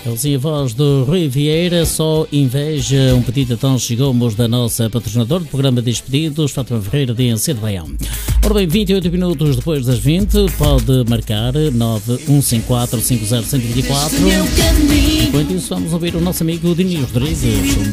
Assim, a voz do Rui Vieira, só inveja, um pedido então chegou-nos da nossa patrocinadora do programa Despedidos, Fátima Ferreira de Ence de Baião. Ora bem, 28 minutos depois das 20, pode marcar 9154 50124. Enquanto isso, vamos ouvir o nosso amigo Diniz Rodrigues.